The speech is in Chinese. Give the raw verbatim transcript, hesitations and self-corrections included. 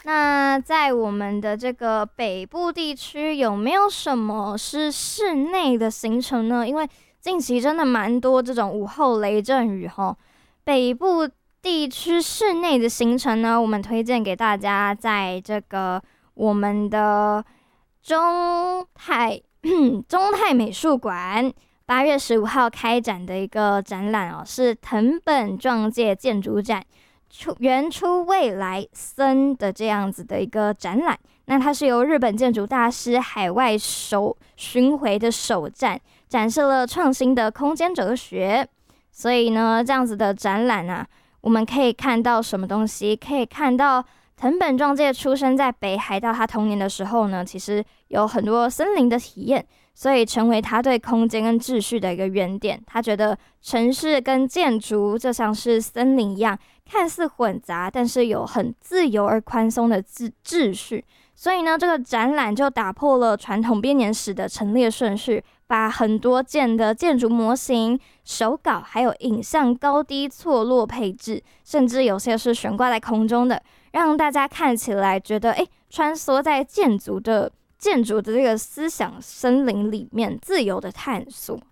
那在我们的这个北部地区，有没有什么是室内的行程呢？因为近期真的蛮多这种午后雷阵雨哈。北部地区室内的行程呢，我们推荐给大家，在这个我们的中泰中泰美术馆八月十五号开展的一个展览哦，是藤本壮介建筑展。出原出未来森的这样子的一个展览，那它是由日本建筑大师海外首巡回的首站，展示了创新的空间哲学。所以呢，这样子的展览啊，我们可以看到什么东西？可以看到藤本壮介出生在北海道，他童年的时候呢，其实有很多森林的体验。所以成为他对空间跟秩序的一个原点。他觉得城市跟建筑就像是森林一样，看似混杂，但是有很自由而宽松的秩秩序。所以呢，这个展览就打破了传统编年史的陈列顺序，把很多件的建筑模型、手稿还有影像高低错落配置，甚至有些是悬挂在空中的，让大家看起来觉得，哎，穿梭在建筑的。建筑的这个思想森林里面自由的探索。